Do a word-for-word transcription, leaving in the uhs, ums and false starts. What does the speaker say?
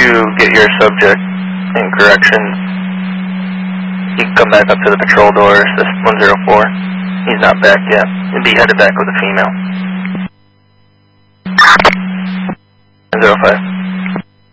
get your subject in corrections, you can come back up to the patrol door, assist one zero four. He's not back yet. He'll be headed back with a female. zero five.